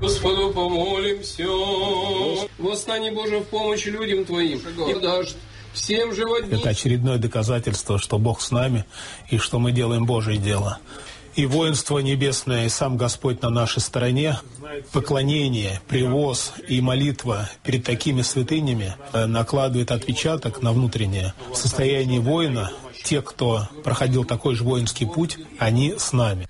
Господу помолимся. Восстань, Боже, в помощь людям Твоим, и дашь всем живодни. Это очередное доказательство, что Бог с нами, и что мы делаем Божие дело. И воинство небесное, и сам Господь на нашей стороне. Поклонение, привоз и молитва перед такими святынями накладывает отпечаток на внутреннее состояние воина. Те, кто проходил такой же воинский путь, они с нами.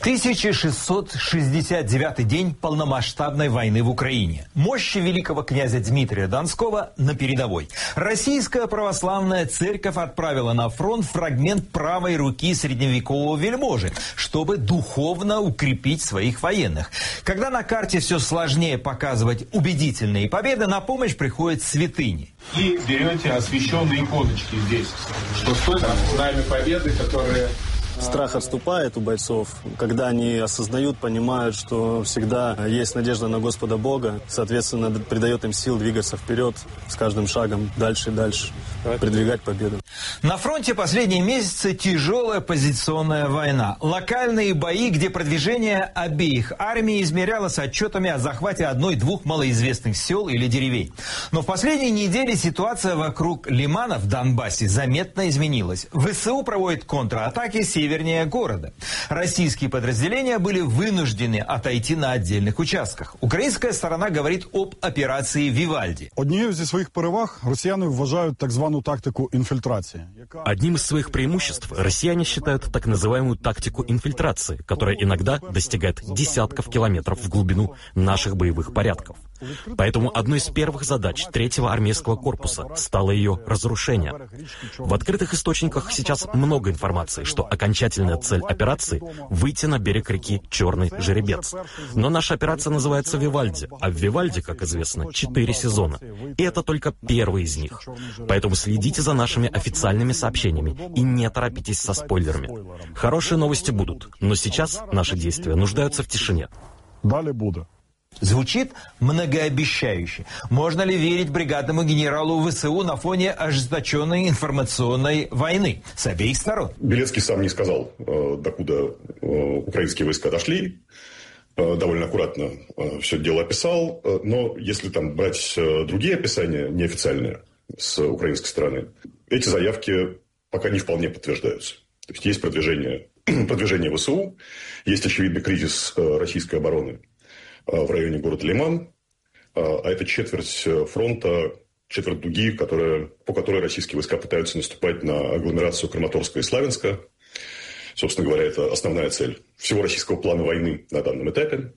1669 день полномасштабной войны в Украине. Мощи великого князя Дмитрия Донского на передовой. Российская православная церковь отправила на фронт фрагмент правой руки средневекового вельможи, чтобы духовно укрепить своих военных. Когда на карте все сложнее показывать убедительные победы, на помощь приходят святыни. И берете освященные иконочки здесь, что стоит знамя победы, которые... Страх отступает у бойцов, когда они осознают, понимают, что всегда есть надежда на Господа Бога, соответственно, придает им сил двигаться вперед с каждым шагом дальше и дальше, продвигать победу. На фронте последние месяцы тяжелая позиционная война. Локальные бои, где продвижение обеих армий измерялось отчетами о захвате одной-двух малоизвестных сел или деревень. Но в последние недели ситуация вокруг Лимана в Донбассе заметно изменилась. ВСУ проводит контратаки севернее города. Российские подразделения были вынуждены отойти на отдельных участках. Украинская сторона говорит об операции «Вивальді». Однією зі своїх переваг росіяни вважають так звану тактику инфильтрации. Одним из своих преимуществ россияне считают так называемую тактику инфильтрации, которая иногда достигает десятков километров в глубину наших боевых порядков. Поэтому одной из первых задач 3-го армейского корпуса стало ее разрушение. В открытых источниках сейчас много информации, что окончательная цель операции – выйти на берег реки Черный Жеребец. Но наша операция называется «Вивальді», а в «Вивальді», как известно, 4 сезона. И это только первый из них. Поэтому следите за нашими официальными сообщениями и не торопитесь со спойлерами. Хорошие новости будут, но сейчас наши действия нуждаются в тишине. Далее будет. Звучит многообещающе. Можно ли верить бригадному генералу ВСУ на фоне ожесточенной информационной войны с обеих сторон? Белецкий сам не сказал, докуда украинские войска дошли. Довольно аккуратно все дело описал. Но если там брать другие описания, неофициальные, с украинской стороны, эти заявки пока не вполне подтверждаются. То есть есть продвижение ВСУ, есть очевидный кризис российской обороны в районе города Лиман, а это четверть фронта, четверть дуги, по которой российские войска пытаются наступать на агломерацию Краматорска и Славянска. Собственно говоря, это основная цель всего российского плана войны на данном этапе.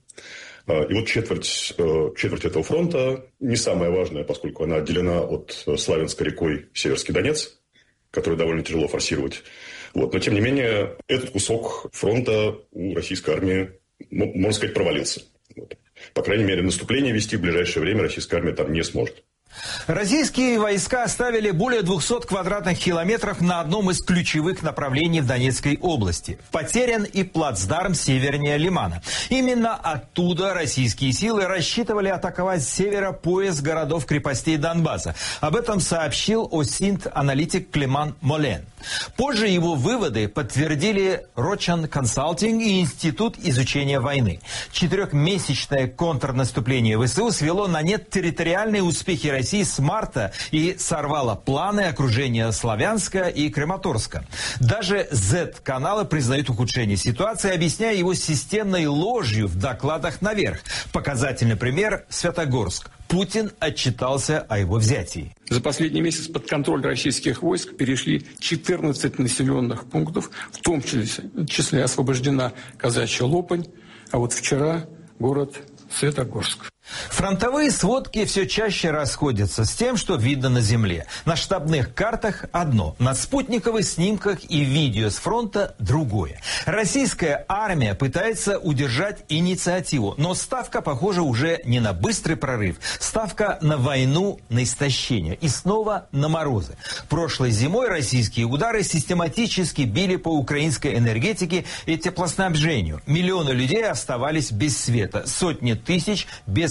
И вот четверть этого фронта не самая важная, поскольку она отделена от Славянска рекой Северский Донец, который довольно тяжело форсировать. Вот. Но, тем не менее, этот кусок фронта у российской армии, можно сказать, провалился. Вот. По крайней мере, наступление вести в ближайшее время российская армия там не сможет. Российские войска оставили более 200 квадратных километров на одном из ключевых направлений в Донецкой области. Потерян и плацдарм севернее Лимана. Именно оттуда российские силы рассчитывали атаковать с севера пояс городов-крепостей Донбасса. Об этом сообщил ОСИНТ-аналитик Климан Молен. Позже его выводы подтвердили Рочан Консалтинг и Институт изучения войны. 4-месячное контрнаступление ВСУ свело на нет территориальные успехи России с марта и сорвало планы окружения Славянска и Краматорска. Даже Z-каналы признают ухудшение ситуации, объясняя его системной ложью в докладах наверх. Показательный пример – Святогорск. Путин отчитался о его взятии. За последний месяц под контроль российских войск перешли 14 населенных пунктов, в том числе освобождена Казачья Лопань, а вот вчера город Светогорск. Фронтовые сводки все чаще расходятся с тем, что видно на земле. На штабных картах одно, на спутниковых снимках и видео с фронта другое. Российская армия пытается удержать инициативу, но ставка, похоже, уже не на быстрый прорыв. Ставка на войну, на истощение и снова на морозы. Прошлой зимой российские удары систематически били по украинской энергетике и теплоснабжению. Миллионы людей оставались без света, сотни тысяч без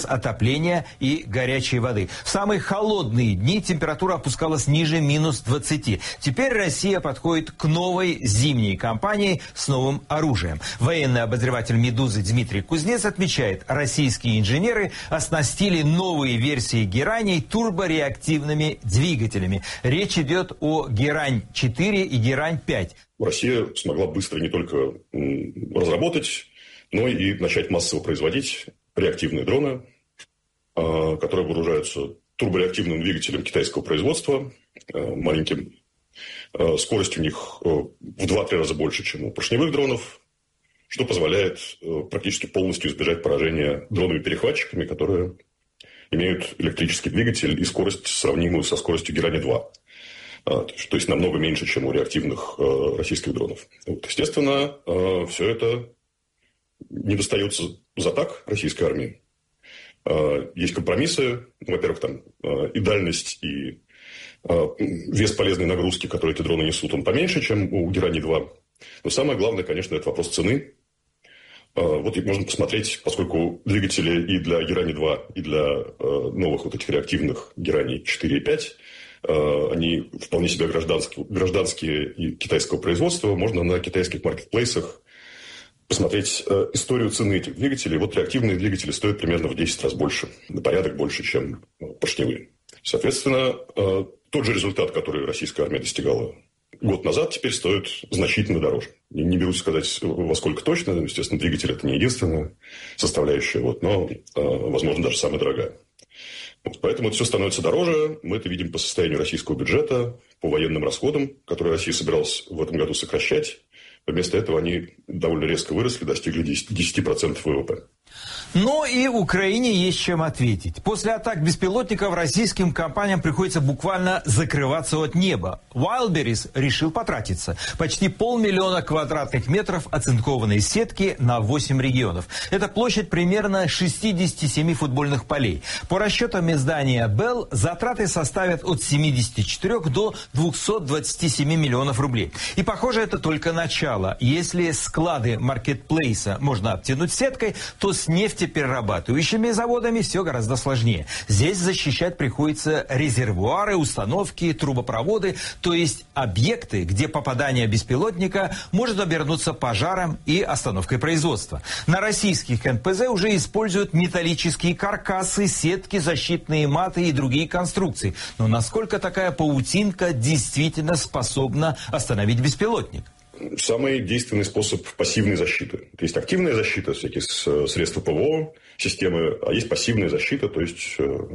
отопления и горячей воды. В самые холодные дни температура опускалась ниже минус 20. Теперь Россия подходит к новой зимней кампании с новым оружием. Военный обозреватель «Медузы» Дмитрий Кузнец отмечает, российские инженеры оснастили новые версии «Гераней» турбореактивными двигателями. Речь идет о «Герань-4» и «Герань-5». Россия смогла быстро не только разработать, но и начать массово производить реактивные дроны, которые вооружаются турбореактивным двигателем китайского производства, маленьким. Скорость у них в 2-3 раза больше, чем у поршневых дронов, что позволяет практически полностью избежать поражения дронами-перехватчиками, которые имеют электрический двигатель и скорость, сравнимую со скоростью Герани-2. То есть намного меньше, чем у реактивных российских дронов. Естественно, все это не достается за так российской армии. Есть компромиссы. Во-первых, там и дальность, и вес полезной нагрузки, которые эти дроны несут, он поменьше, чем у Герани-2. Но самое главное, конечно, это вопрос цены. Вот и можно посмотреть, поскольку двигатели и для Герани-2, и для новых вот этих реактивных Герани-4 и 5, они вполне себе гражданские и китайского производства. Можно на китайских маркетплейсах посмотреть историю цены этих двигателей. Вот реактивные двигатели стоят примерно в 10 раз больше, на порядок больше, чем поршневые. Соответственно, тот же результат, который российская армия достигала год назад, теперь стоит значительно дороже. Не берусь сказать, во сколько точно. Естественно, двигатель – это не единственная составляющая, но, возможно, даже самая дорогая. Поэтому это все становится дороже. Мы это видим по состоянию российского бюджета, по военным расходам, которые Россия собиралась в этом году сокращать. Вместо этого они довольно резко выросли, достигли 10% ВВП. Но и Украине есть чем ответить. После атак беспилотников российским компаниям приходится буквально закрываться от неба. Wildberries решил потратиться. Почти 500 000 квадратных метров оцинкованной сетки на 8 регионов. Это площадь примерно 67 футбольных полей. По расчетам издания Bell, затраты составят от 74 до 227 миллионов рублей. И похоже, это только начало. Если склады маркетплейса можно обтянуть сеткой, то с нефтеперерабатывающими заводами все гораздо сложнее. Здесь защищать приходится резервуары, установки, трубопроводы, то есть объекты, где попадание беспилотника может обернуться пожаром и остановкой производства. На российских НПЗ уже используют металлические каркасы, сетки, защитные маты и другие конструкции. Но насколько такая паутинка действительно способна остановить беспилотник? Самый действенный способ пассивной защиты. Есть активная защита, всякие средства ПВО, системы, а есть пассивная защита, то есть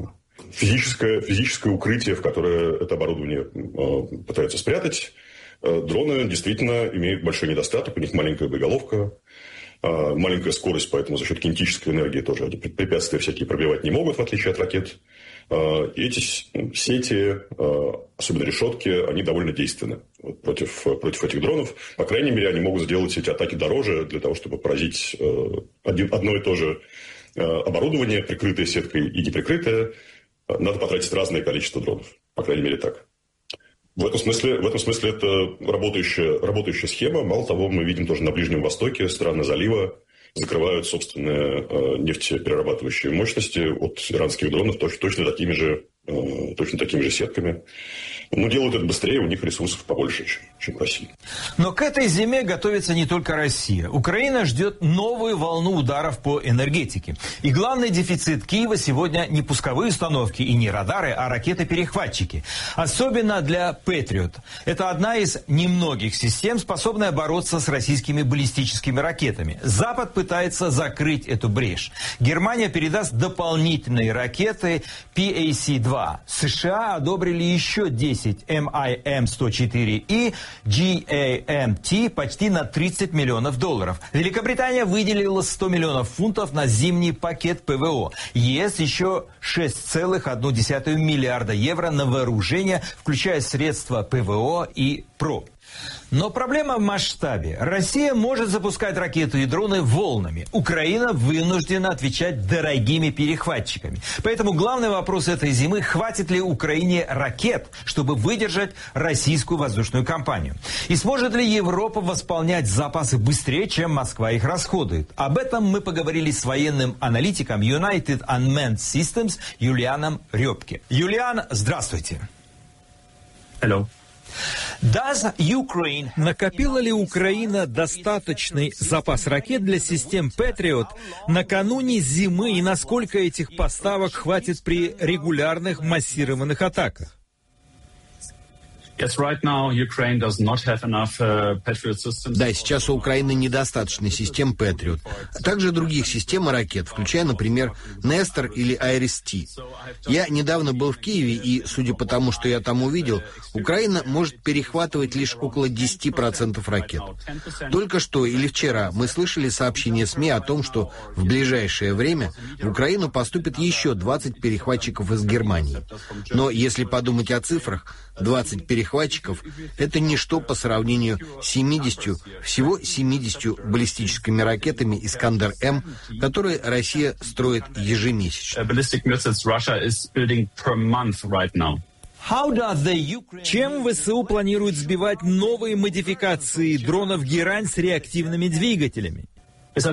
физическое укрытие, в которое это оборудование пытаются спрятать. Дроны действительно имеют большой недостаток, у них маленькая боеголовка, маленькая скорость, поэтому за счет кинетической энергии тоже они препятствия всякие пробивать не могут, в отличие от ракет. И эти сети, особенно решетки, они довольно действенны против этих дронов. По крайней мере, они могут сделать эти атаки дороже для того, чтобы поразить одно и то же оборудование, прикрытое сеткой и неприкрытое. Надо потратить разное количество дронов. По крайней мере, так. В этом смысле это работающая схема. Мало того, мы видим тоже на Ближнем Востоке страны залива закрывают собственные нефтеперерабатывающие мощности от иранских дронов точно такими же сетками. Но делают это быстрее, у них ресурсов побольше, чем в России. Но к этой зиме готовится не только Россия. Украина ждет новую волну ударов по энергетике. И главный дефицит Киева сегодня не пусковые установки и не радары, а ракеты-перехватчики. Особенно для Patriot. Это одна из немногих систем, способная бороться с российскими баллистическими ракетами. Запад пытается закрыть эту брешь. Германия передаст дополнительные ракеты PAC-2. США одобрили еще 10 MIM-104 и GAMT почти на $30 миллионов. Великобритания выделила 100 миллионов фунтов на зимний пакет ПВО. ЕС еще 6,1 миллиарда евро на вооружение, включая средства ПВО и ПРО. Но проблема в масштабе. Россия может запускать ракеты и дроны волнами. Украина вынуждена отвечать дорогими перехватчиками. Поэтому главный вопрос этой зимы – хватит ли Украине ракет, чтобы выдержать российскую воздушную кампанию? И сможет ли Европа восполнять запасы быстрее, чем Москва их расходует? Об этом мы поговорили с военным аналитиком United Unmanned Systems Юлианом Рёбке. Юлиан, здравствуйте. Hello. Накопила ли Украина достаточный запас ракет для систем Patriot накануне зимы, и насколько этих поставок хватит при регулярных массированных атаках? Да, сейчас у Украины недостаточно систем Patriot, а также других систем и ракет, включая, например, Нестор или Айрис-Ти. Я недавно был в Киеве, и, судя по тому, что я там увидел, Украина может перехватывать лишь около 10% ракет. Только что или вчера мы слышали сообщение СМИ о том, что в ближайшее время в Украину поступит еще 20 перехватчиков из Германии. Но если подумать о цифрах, 20 перехватчиков – это ничто по сравнению с 70 баллистическими ракетами «Искандер-М», которые Россия строит ежемесячно. Чем ВСУ планирует сбивать новые модификации дронов «Герань» с реактивными двигателями? Да,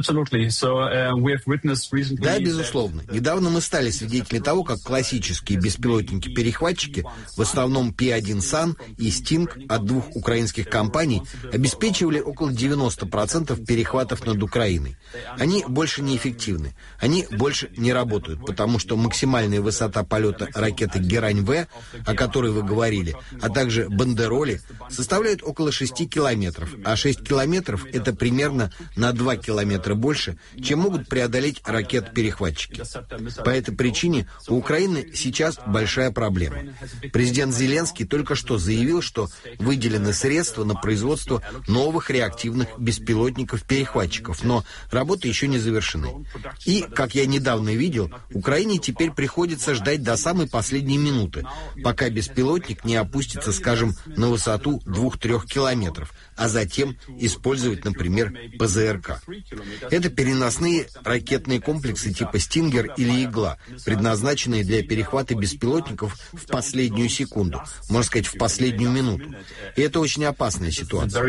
безусловно. Недавно мы стали свидетелями того, как классические беспилотники-перехватчики, в основном P-1 и Sting от двух украинских компаний, обеспечивали около 90% перехватов над Украиной. Они больше не эффективны. Они больше не работают, потому что максимальная высота полета ракеты «Герань-В», о которой вы говорили, а также «Бандероли», составляет около 6 километров, а 6 километров — это примерно на 2 километра больше, чем могут преодолеть ракет-перехватчики. По этой причине у Украины сейчас большая проблема. Президент Зеленский только что заявил, что выделены средства на производство новых реактивных беспилотников-перехватчиков, но работы еще не завершены. И, как я недавно видел, Украине теперь приходится ждать до самой последней минуты, пока беспилотник не опустится, скажем, на высоту 2-3 километров, а затем использовать, например, ПЗРК. Это переносные ракетные комплексы типа «Стингер» или «Игла», предназначенные для перехвата беспилотников в последнюю секунду, можно сказать, в последнюю минуту. И это очень опасная ситуация.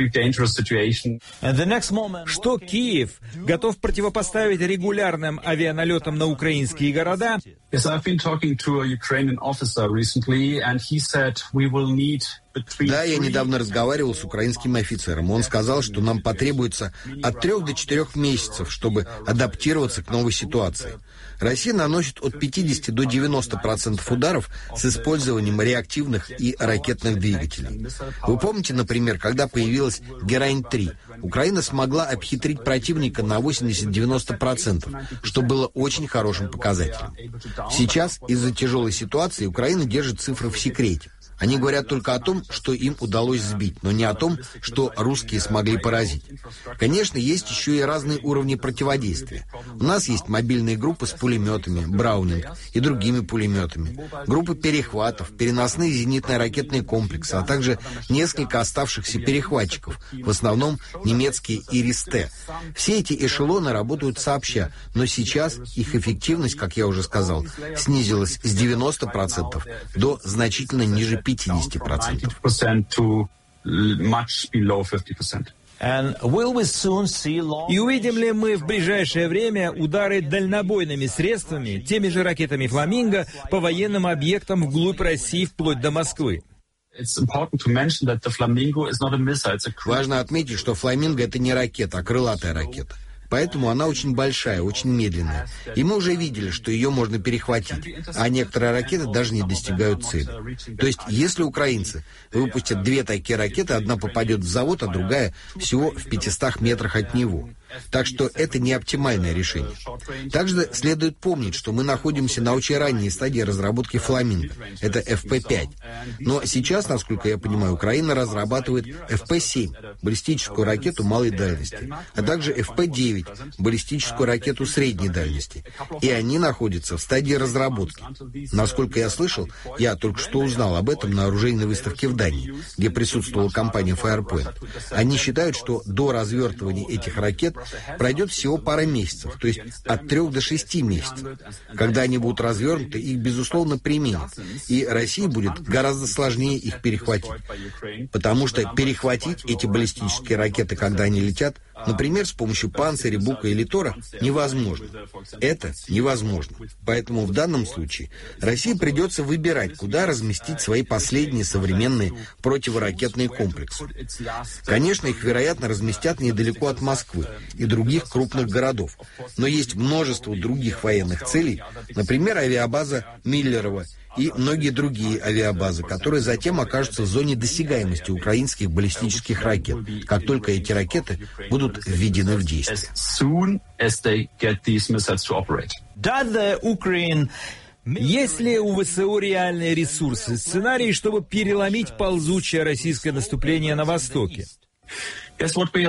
Что Киев готов противопоставить регулярным авианалетам на украинские города? Да, я недавно разговаривал с украинским офицером. Он сказал, что нам потребуется от 3 до 4 месяцев, чтобы адаптироваться к новой ситуации. Россия наносит от 50 до 90% ударов с использованием реактивных и ракетных двигателей. Вы помните, например, когда появилась «Герань-3», Украина смогла обхитрить противника на 80-90%, что было очень хорошим показателем. Сейчас из-за тяжелой ситуации Украина держит цифры в секрете. Они говорят только о том, что им удалось сбить, но не о том, что русские смогли поразить. Конечно, есть еще и разные уровни противодействия. У нас есть мобильные группы с пулеметами, Браунинг и другими пулеметами, группы перехватов, переносные зенитно ракетные комплексы, а также несколько оставшихся перехватчиков, в основном немецкие Ирис-Т. Все эти эшелоны работают сообща, но сейчас их эффективность, как я уже сказал, снизилась с 90% до значительно ниже 50%. И увидим ли мы в ближайшее время удары дальнобойными средствами, теми же ракетами «Фламинго», по военным объектам вглубь России вплоть до Москвы? Важно отметить, что «Фламинго» — это не ракета, а крылатая ракета. Поэтому она очень большая, очень медленная. И мы уже видели, что ее можно перехватить, а некоторые ракеты даже не достигают цели. То есть, если украинцы выпустят 2 такие ракеты, одна попадет в завод, а другая всего в 500 метрах от него. Так что это не оптимальное решение. Также следует помнить, что мы находимся на очень ранней стадии разработки «Фламинго». Это ФП-5. Но сейчас, насколько я понимаю, Украина разрабатывает ФП-7, баллистическую ракету малой дальности, а также ФП-9, баллистическую ракету средней дальности. И они находятся в стадии разработки. Насколько я слышал, я только что узнал об этом на оружейной выставке в Дании, где присутствовала компания Firepoint. Они считают, что до развертывания этих ракет пройдет всего пара месяцев, то есть от 3 до 6 месяцев. Когда они будут развернуты, их, безусловно, применят. И России будет гораздо сложнее их перехватить. Потому что перехватить эти баллистические ракеты, когда они летят, например, с помощью «Панциря», «Бука» или «Тора», невозможно. Это невозможно. Поэтому в данном случае России придется выбирать, куда разместить свои последние современные противоракетные комплексы. Конечно, их, вероятно, разместят недалеко от Москвы и других крупных городов. Но есть множество других военных целей, например, авиабаза Миллерово и многие другие авиабазы, которые затем окажутся в зоне досягаемости украинских баллистических ракет, как только эти ракеты будут введены в действие. Есть ли у ВСУ реальные ресурсы, сценарии, чтобы переломить ползучее российское наступление на Востоке? Да,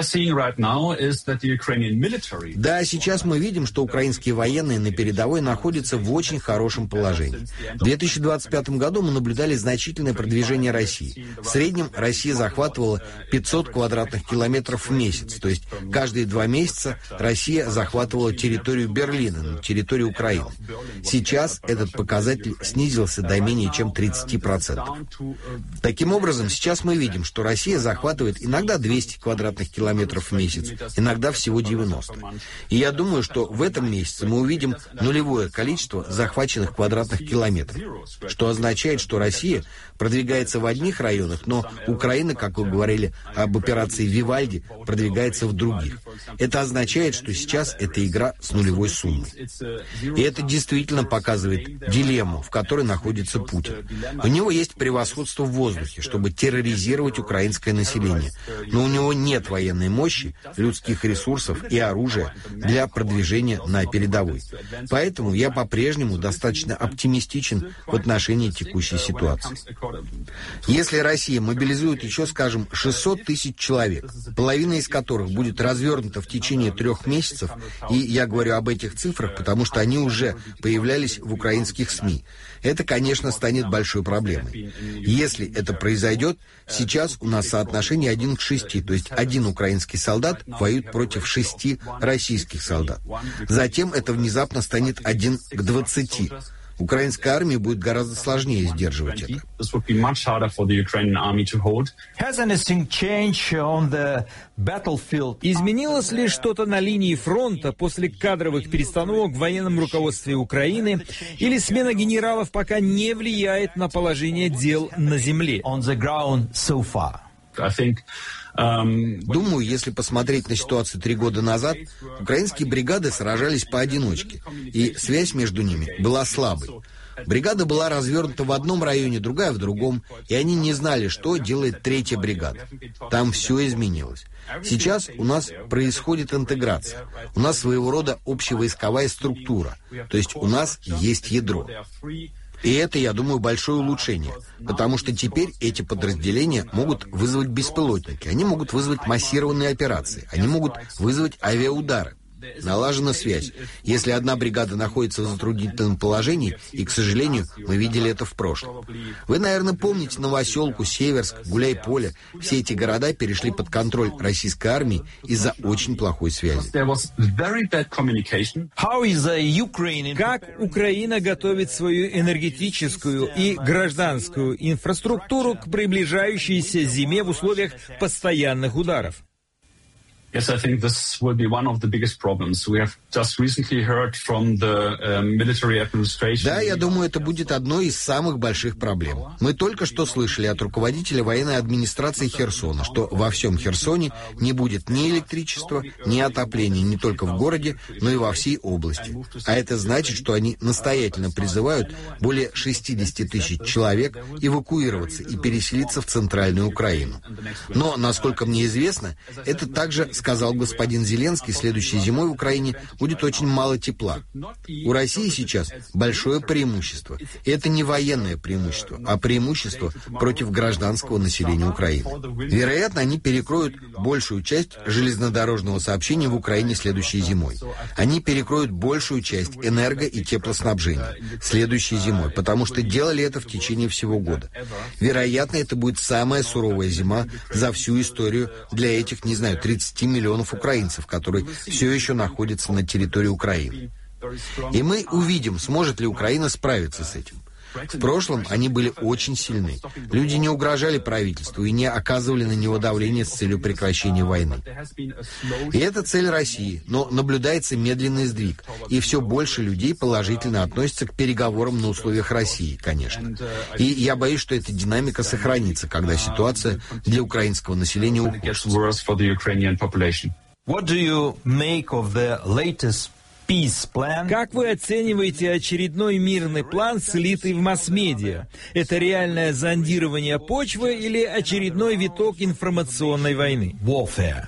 сейчас мы видим, что украинские военные на передовой находятся в очень хорошем положении. В 2025 году мы наблюдали значительное продвижение России. В среднем Россия захватывала 500 квадратных километров в месяц, то есть каждые 2 месяца Россия захватывала территорию Берлина, территорию Украины. Сейчас этот показатель снизился до менее чем 30%. Таким образом, сейчас мы видим, что Россия захватывает иногда 200 квадратных километров в месяц, иногда всего 90. И я думаю, что в этом месяце мы увидим нулевое количество захваченных квадратных километров, что означает, что Россия продвигается в одних районах, но Украина, как вы говорили об операции «Вивальди», продвигается в других. Это означает, что сейчас это игра с нулевой суммой. И это действительно показывает дилемму, в которой находится Путин. У него есть превосходство в воздухе, чтобы терроризировать украинское население, но у него нет военной мощи, людских ресурсов и оружия для продвижения на передовой. Поэтому я по-прежнему достаточно оптимистичен в отношении текущей ситуации. Если Россия мобилизует еще, скажем, 600 тысяч человек, половина из которых будет развернута в течение 3 месяцев, и я говорю об этих цифрах, потому что они уже появлялись в украинских СМИ, это, конечно, станет большой проблемой. Если это произойдет, сейчас у нас соотношение 1 к 6, то есть 1 украинский солдат воюет против 6 российских солдат. Затем это внезапно станет 1 к 20. Украинской армии будет гораздо сложнее сдерживать это. Изменилось ли что-то на линии фронта после кадровых перестановок в военном руководстве Украины, или смена генералов пока не влияет на положение дел на земле? Думаю, если посмотреть на ситуацию 3 года назад, украинские бригады сражались поодиночке, и связь между ними была слабой. Бригада была развернута в одном районе, другая в другом, и они не знали, что делает 3-я бригада. Там все изменилось. Сейчас у нас происходит интеграция. У нас своего рода общевойсковая структура, то есть у нас есть ядро. И это, я думаю, большое улучшение, потому что теперь эти подразделения могут вызвать беспилотники, они могут вызвать массированные операции, они могут вызвать авиаудары. Налажена связь. Если одна бригада находится в затруднительном положении, и, к сожалению, мы видели это в прошлом. Вы, наверное, помните Новоселку, Северск, Гуляйполе. Все эти города перешли под контроль российской армии из-за очень плохой связи. Как Украина готовит свою энергетическую и гражданскую инфраструктуру к приближающейся зиме в условиях постоянных ударов? Yes, I think this will be one of the biggest problems. We have just recently heard from the military administration. Да, я думаю, это будет одной из самых больших проблем. Мы только что слышали от руководителя военной администрации Херсона, что во всем Херсоне не будет ни электричества, ни отопления не только в городе, но и во всей области. А это значит, что они настоятельно призывают более 60 тысяч человек эвакуироваться и переселиться в центральную Украину. Но, насколько мне известно, это также сказал господин Зеленский, следующей зимой в Украине будет очень мало тепла. У России сейчас большое преимущество. И это не военное преимущество, а преимущество против гражданского населения Украины. Вероятно, они перекроют большую часть железнодорожного сообщения в Украине следующей зимой. Они перекроют большую часть энерго- и теплоснабжения следующей зимой, потому что делали это в течение всего года. Вероятно, это будет самая суровая зима за всю историю для этих, 30 миллионов украинцев, которые все еще находятся на территории Украины. И мы увидим, сможет ли Украина справиться с этим. В прошлом они были очень сильны. Люди не угрожали правительству и не оказывали на него давление с целью прекращения войны. И это цель России, но наблюдается медленный сдвиг, и все больше людей положительно относятся к переговорам на условиях России, конечно. И я боюсь, что эта динамика сохранится, когда ситуация для украинского населения ухудшится. Как вы оцениваете очередной мирный план, слитый в масс-медиа? Это реальное зондирование почвы или очередной виток информационной войны? Warfare.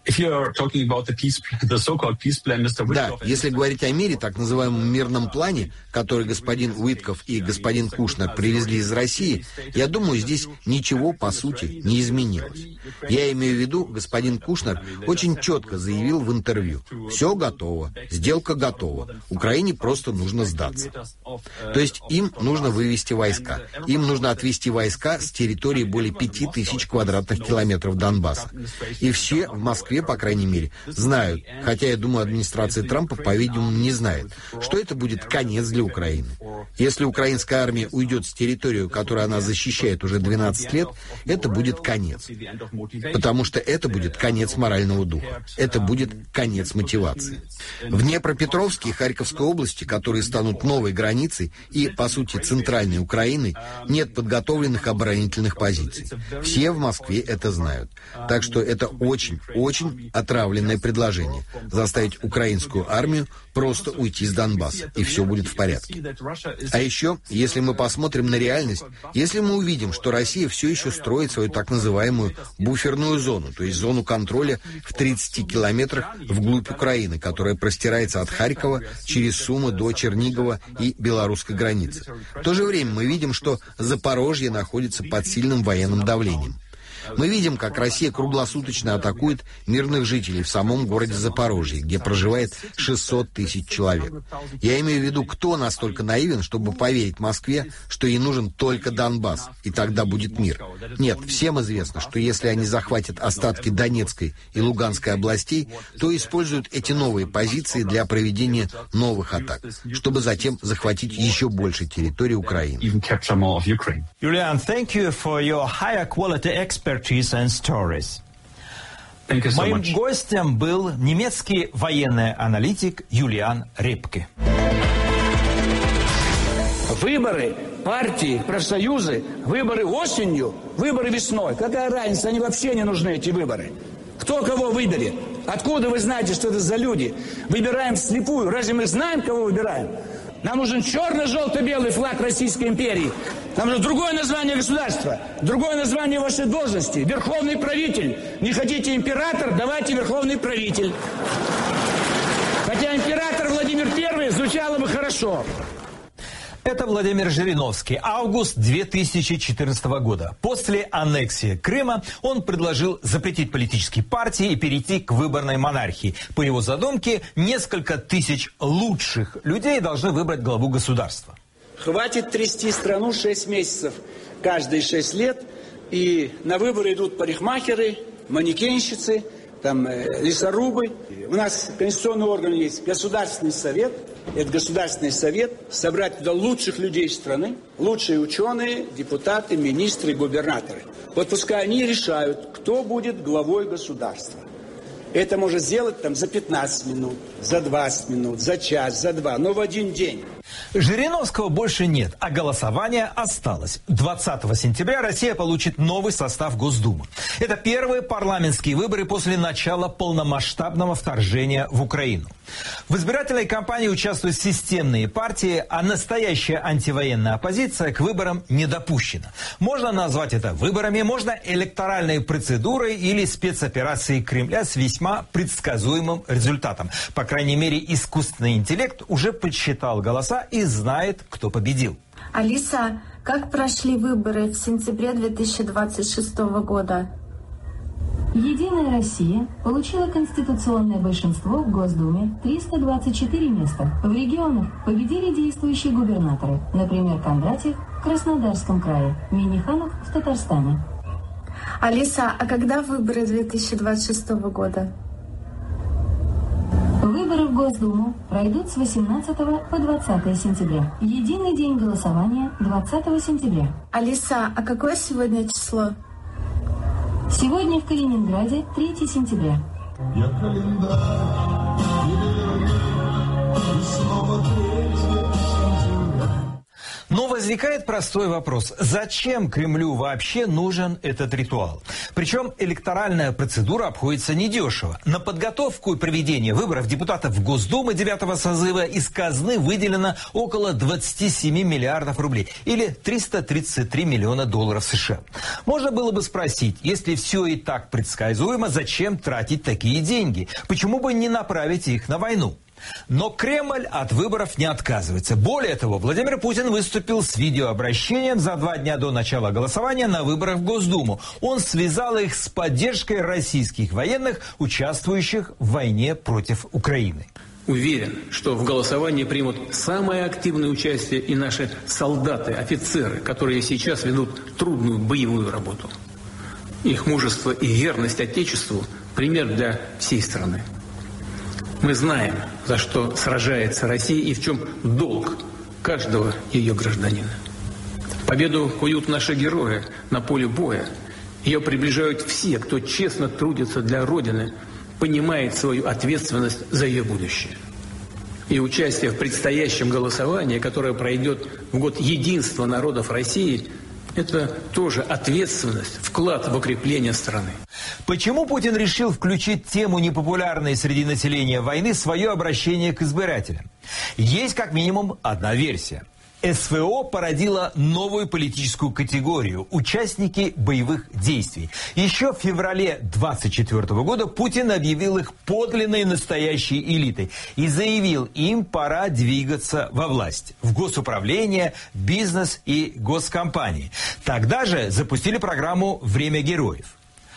Да, если говорить о мире, так называемом мирном плане, который господин Уитков и господин Кушнер привезли из России, я думаю, здесь ничего, по сути, не изменилось. Я имею в виду, господин Кушнер очень четко заявил в интервью: все готово, сделка готова, Украине просто нужно сдаться. То есть им нужно вывести войска, им нужно отвести войска с территории более 5000 квадратных километров Донбасса. И все в Москве, по крайней мере, знают, хотя, я думаю, администрация Трампа, по-видимому, не знает, что это будет конец для Украины. Если украинская армия уйдет с территории, которую она защищает уже 12 лет, это будет конец. Потому что это будет конец морального духа. Это будет конец мотивации. В Днепропетровске и Харьковской области, которые станут новой границей и, по сути, центральной Украиной, нет подготовленных оборонительных позиций. Все в Москве это знают. Так что это очень отравленное предложение — заставить украинскую армию просто уйти с Донбасса, и все будет в порядке. А еще, если мы посмотрим на реальность, если мы увидим, что Россия все еще строит свою так называемую буферную зону, то есть зону контроля в 30 километрах вглубь Украины, которая простирается от Харькова через Сумы до Чернигова и белорусской границы. В то же время мы видим, что Запорожье находится под сильным военным давлением. Мы видим, как Россия круглосуточно атакует мирных жителей в самом городе Запорожье, где проживает 600 тысяч человек. Я имею в виду, кто настолько наивен, чтобы поверить Москве, что ей нужен только Донбасс, и тогда будет мир. Нет, всем известно, что если они захватят остатки Донецкой и Луганской областей, то используют эти новые позиции для проведения новых атак, чтобы затем захватить еще больше территории Украины. Julian, thank you for your higher quality expertise and stories. Моим гостем был немецкий военный аналитик Юлиан Репке. Выборы, партии, профсоюзы, выборы осенью, выборы весной. Какая разница? Они вообще не нужны, эти выборы. Кто кого выберет? Откуда вы знаете, что это за люди? Выбираем вслепую. Разве мы знаем, кого выбираем? Нам нужен черно-желто-белый флаг Российской империи. Нам нужно другое название государства, другое название вашей должности. Верховный правитель. Не хотите император, давайте верховный правитель. Хотя император Владимир I звучало бы хорошо. Это Владимир Жириновский. Август 2014 года. После аннексии Крыма он предложил запретить политические партии и перейти к выборной монархии. По его задумке, несколько тысяч лучших людей должны выбрать главу государства. Хватит трясти страну 6 месяцев, каждые 6 лет. И на выборы идут парикмахеры, манекенщицы, лесорубы. У нас конституционный орган есть, Государственный совет. Это Государственный совет, собрать туда лучших людей страны, лучшие ученые, депутаты, министры, губернаторы. Вот пускай они решают, кто будет главой государства. Это может сделать за 15 минут, за 20 минут, за час, за 2, но в один день. Жириновского больше нет, а голосование осталось. 20 сентября Россия получит новый состав Госдумы. Это первые парламентские выборы после начала полномасштабного вторжения в Украину. В избирательной кампании участвуют системные партии, а настоящая антивоенная оппозиция к выборам не допущена. Можно назвать это выборами, можно электоральной процедурой или спецоперацией Кремля с весьма предсказуемым результатом. По крайней мере, искусственный интеллект уже подсчитал голоса и знает, кто победил. Алиса, как прошли выборы в сентябре 2026 года? Единая Россия получила конституционное большинство в Госдуме, 324 места. В регионах победили действующие губернаторы, например, Кондратьев в Краснодарском крае, Минниханов в Татарстане. Алиса, а когда выборы 2026 года? Выборы в Госдуму пройдут с 18 по 20 сентября. Единый день голосования 20 сентября. Алиса, а какое сегодня число? Сегодня в Калининграде 3 сентября. Но возникает простой вопрос. Зачем Кремлю вообще нужен этот ритуал? Причем электоральная процедура обходится недешево. На подготовку и проведение выборов депутатов Госдумы 9-го созыва из казны выделено около 27 миллиардов рублей. Или 333 миллиона долларов США. Можно было бы спросить, если все и так предсказуемо, зачем тратить такие деньги? Почему бы не направить их на войну? Но Кремль от выборов не отказывается. Более того, Владимир Путин выступил с видеообращением за 2 дня до начала голосования на выборах в Госдуму. Он связал их с поддержкой российских военных, участвующих в войне против Украины. Уверен, что в голосовании примут самое активное участие и наши солдаты, офицеры, которые сейчас ведут трудную боевую работу. Их мужество и верность Отечеству – пример для всей страны. Мы знаем, за что сражается Россия и в чем долг каждого ее гражданина. Победу куют наши герои на поле боя. Ее приближают все, кто честно трудится для Родины, понимает свою ответственность за ее будущее. И участие в предстоящем голосовании, которое пройдет в год единства народов России, это тоже ответственность, вклад в укрепление страны. Почему Путин решил включить тему непопулярной среди населения войны в свое обращение к избирателям? Есть как минимум одна версия. СВО породило новую политическую категорию – участники боевых действий. Еще в феврале 2024 года Путин объявил их подлинной настоящей элитой и заявил, им пора двигаться во власть, в госуправление, бизнес и госкомпании. Тогда же запустили программу «Время героев».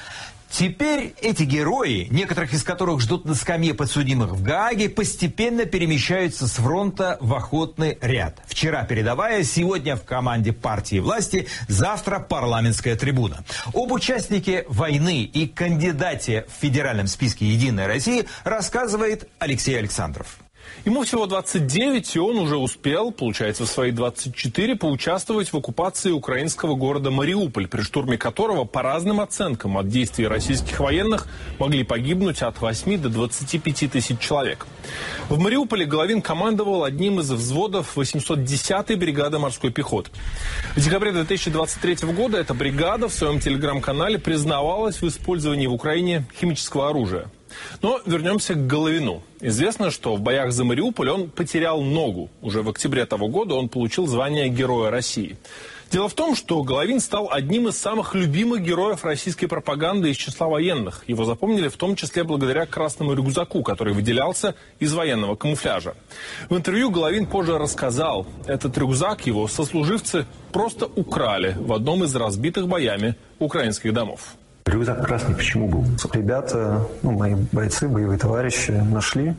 Теперь эти герои, некоторых из которых ждут на скамье подсудимых в Гааге, постепенно перемещаются с фронта в охотный ряд. Вчера передовая, сегодня в команде партии власти, завтра парламентская трибуна. Об участнике войны и кандидате в федеральном списке «Единой России» рассказывает Алексей Александров. Ему всего 29, и он уже успел, получается, в свои 24, поучаствовать в оккупации украинского города Мариуполь, при штурме которого, по разным оценкам, от действий российских военных могли погибнуть от 8 до 25 тысяч человек. В Мариуполе Головин командовал одним из взводов 810-й бригады морской пехоты. В декабре 2023 года эта бригада в своем телеграм-канале признавалась в использовании в Украине химического оружия. Но вернемся к Головину. Известно, что в боях за Мариуполь он потерял ногу. Уже в октябре того года он получил звание Героя России. Дело в том, что Головин стал одним из самых любимых героев российской пропаганды из числа военных. Его запомнили в том числе благодаря красному рюкзаку, который выделялся из военного камуфляжа. В интервью Головин позже рассказал, этот рюкзак его сослуживцы просто украли в одном из разбитых боями украинских домов. Рюкзак красный почему был? Ребята, мои бойцы, боевые товарищи нашли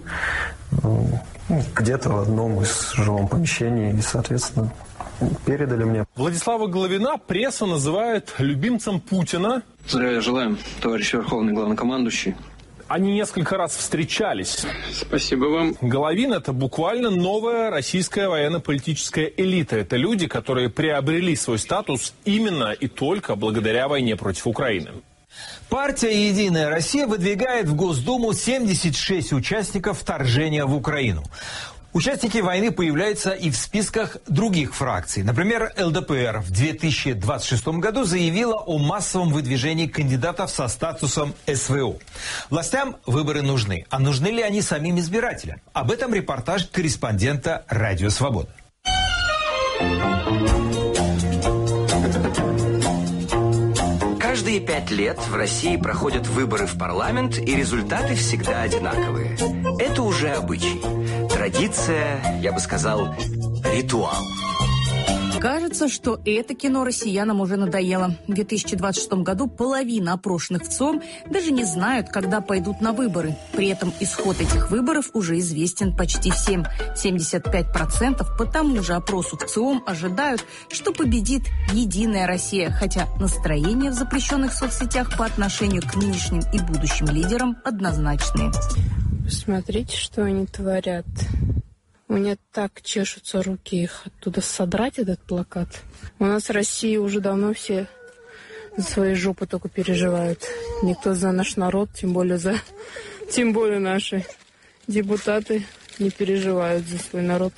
где-то в одном из жилом помещений и, соответственно, передали мне. Владислава Головина пресса называет любимцем Путина. Здравия желаем, товарищ Верховный Главнокомандующий. Они несколько раз встречались. Спасибо вам. Головин – это буквально новая российская военно-политическая элита. Это люди, которые приобрели свой статус именно и только благодаря войне против Украины. Партия «Единая Россия» выдвигает в Госдуму 76 участников вторжения в Украину. Участники войны появляются и в списках других фракций. Например, ЛДПР в 2026 году заявила о массовом выдвижении кандидатов со статусом СВО. Властям выборы нужны. А нужны ли они самим избирателям? Об этом репортаж корреспондента «Радио Свобода». Каждые 5 лет в России проходят выборы в парламент, и результаты всегда одинаковые. Это уже обычай. Традиция, я бы сказал, ритуал. Кажется, что это кино россиянам уже надоело. В 2026 году половина опрошенных в ЦИОМ даже не знают, когда пойдут на выборы. При этом исход этих выборов уже известен почти всем. 75% по тому же опросу в ЦИОМ ожидают, что победит «Единая Россия», хотя настроения в запрещенных соцсетях по отношению к нынешним и будущим лидерам однозначные. Смотрите, что они творят. У меня так чешутся руки их оттуда содрать, этот плакат. У нас в России уже давно все за свои жопы только переживают. Никто за наш народ, тем более наши депутаты не переживают за свой народ.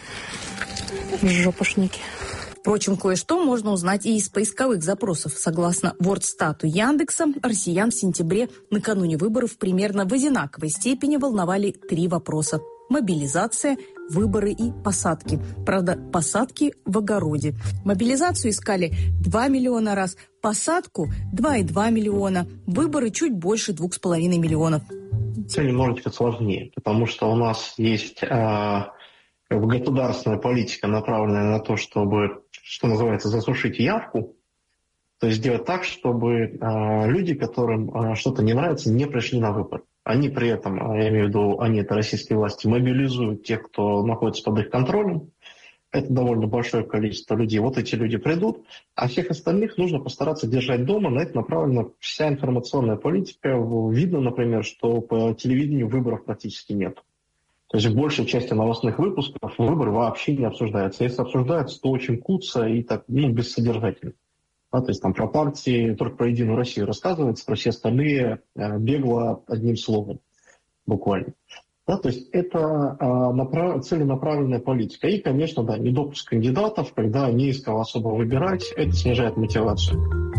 Жопошники. Впрочем, кое-что можно узнать и из поисковых запросов. Согласно Вордстату Яндекса, россиян в сентябре накануне выборов примерно в одинаковой степени волновали 3 вопроса. Мобилизация, выборы и посадки. Правда, посадки в огороде. Мобилизацию искали 2 миллиона раз, посадку 2,2 миллиона, выборы чуть больше 2,5 миллионов. Все немножечко сложнее, потому что у нас есть государственная политика, направленная на то, чтобы, что называется, засушить явку, то есть сделать так, чтобы люди, которым что-то не нравится, не пришли на выборы. Они при этом, я имею в виду, они, это российские власти, мобилизуют тех, кто находится под их контролем. Это довольно большое количество людей. Вот эти люди придут, а всех остальных нужно постараться держать дома. На это направлена вся информационная политика. Видно, например, что по телевидению выборов практически нет. То есть в большей части новостных выпусков выборы вообще не обсуждаются. Если обсуждаются, то очень куца и так, бессодержательно. То есть там про партии, только про «Единую Россию» рассказывается, про все остальные бегло одним словом, буквально. То есть это целенаправленная политика. И, конечно, недопуск кандидатов, когда не из кого особо выбирать, это снижает мотивацию.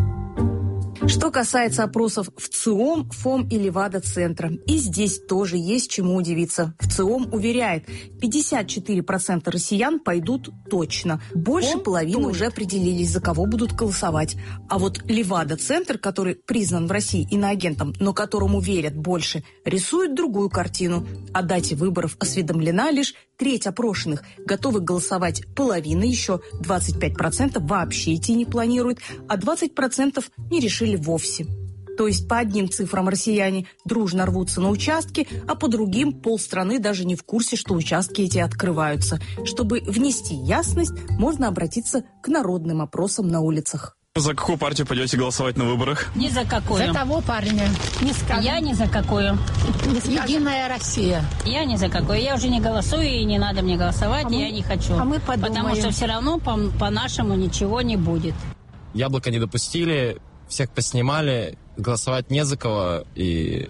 Что касается опросов в ЦИОМ, ФОМ и Левада-центра, и здесь тоже есть чему удивиться. В ЦИОМ уверяет, 54% россиян пойдут точно. Больше половины уже определились, за кого будут голосовать. А вот Левада-центр, который признан в России иноагентом, но которому верят больше, рисует другую картину. О дате выборов осведомлена лишь треть опрошенных. Готовы голосовать половина, еще 25% вообще идти не планируют, а 20% не решили вовсе. То есть по одним цифрам россияне дружно рвутся на участки, а по другим полстраны даже не в курсе, что участки эти открываются. Чтобы внести ясность, можно обратиться к народным опросам на улицах. За какую партию пойдете голосовать на выборах? Ни за какую. За того парня. Я ни за какую. Единая Россия. Я ни за какую. Я уже не голосую, и не надо мне голосовать, я не хочу. А мы подумаем. Потому что все равно по-нашему ничего не будет. Яблоко не допустили, всех поснимали, голосовать не за кого, и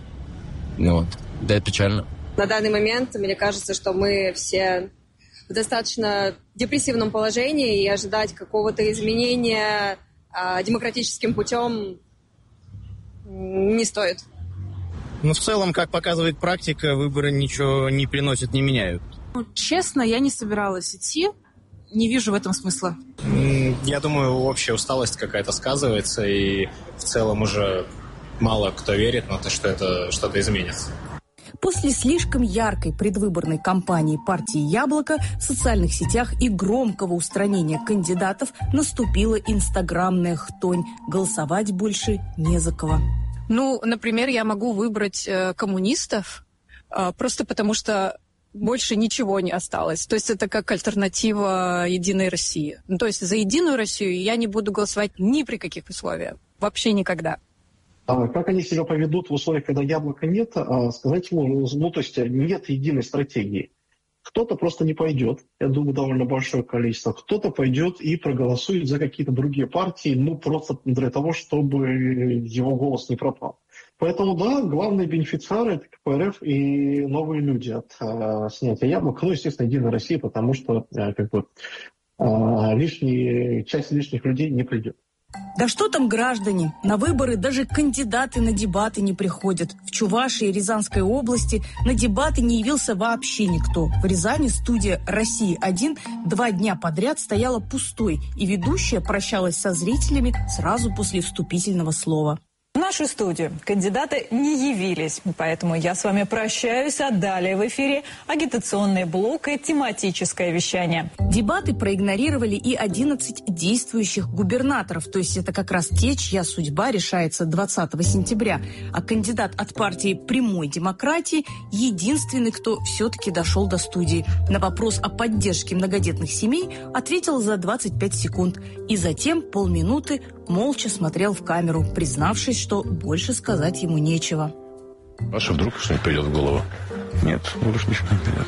это печально. На данный момент, мне кажется, что мы все в достаточно депрессивном положении, и ожидать какого-то изменения демократическим путем не стоит. В целом, как показывает практика, выборы ничего не приносят, не меняют. Честно, я не собиралась идти. Не вижу в этом смысла. Я думаю, общая усталость какая-то сказывается, и в целом уже мало кто верит на то, что это что-то изменится. После слишком яркой предвыборной кампании партии «Яблоко» в социальных сетях и громкого устранения кандидатов наступила инстаграмная хтонь. Голосовать больше не за кого. Например, я могу выбрать коммунистов, просто потому что больше ничего не осталось. То есть это как альтернатива «Единой России». То есть за «Единую Россию» я не буду голосовать ни при каких условиях. Вообще никогда. Как они себя поведут в условиях, когда яблока нет, сказать сложно. То есть нет единой стратегии. Кто-то просто не пойдет, я думаю, довольно большое количество. Кто-то пойдет и проголосует за какие-то другие партии, просто для того, чтобы его голос не пропал. Поэтому, да, главные бенефициары — это КПРФ и новые люди от снятия яблок. Ну, естественно, Единая Россия, потому что часть лишних людей не придет. Да что там граждане? На выборы даже кандидаты на дебаты не приходят. В Чувашии и Рязанской области на дебаты не явился вообще никто. В Рязани студия «Россия-1» 2 дня подряд стояла пустой, и ведущая прощалась со зрителями сразу после вступительного слова. В нашу студию кандидаты не явились, поэтому я с вами прощаюсь, а далее в эфире агитационный блок и тематическое вещание. Дебаты проигнорировали и 11 действующих губернаторов, то есть это как раз те, чья судьба решается 20 сентября. А кандидат от партии «Прямой демократии» единственный, кто все-таки дошел до студии. На вопрос о поддержке многодетных семей ответил за 25 секунд и затем полминуты молча смотрел в камеру, признавшись, что больше сказать ему нечего. Ваше вдруг что-нибудь придет в голову? Нет, больше ничего не придет.